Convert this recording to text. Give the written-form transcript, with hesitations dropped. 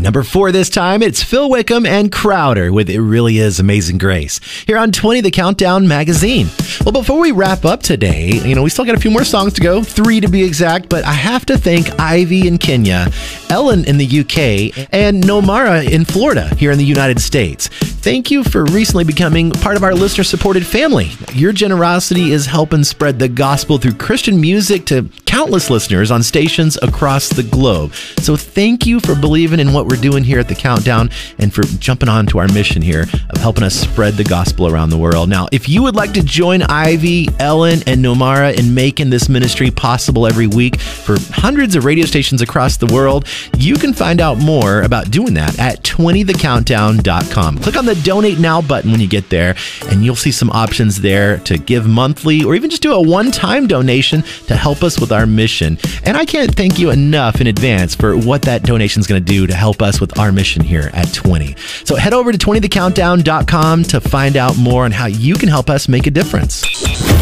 Number 4 this time, it's Phil Wickham and Crowder with It Really Is Amazing Grace here on 20 The Countdown magazine. Well, before we wrap up today, we still got a few more songs to go, 3 to be exact, but I have to thank Ivy in Kenya, Ellen in the UK, and Nomara in Florida here in the United States. Thank you for recently becoming part of our listener-supported family. Your generosity is helping spread the gospel through Christian music to countless listeners on stations across the globe. So thank you for believing in what we're doing here at The Countdown and for jumping on to our mission here of helping us spread the gospel around the world. Now, if you would like to join Ivy, Ellen, and Nomara in making this ministry possible every week for hundreds of radio stations across the world, you can find out more about doing that at 20thecountdown.com. Click on the Donate Now button when you get there, and you'll see some options there to give monthly or even just do a one-time donation to help us with our mission. And I can't thank you enough in advance for what that donation is going to do to help us with our mission here at 20. So head over to 20thecountdown.com to find out more on how you can help us make a difference.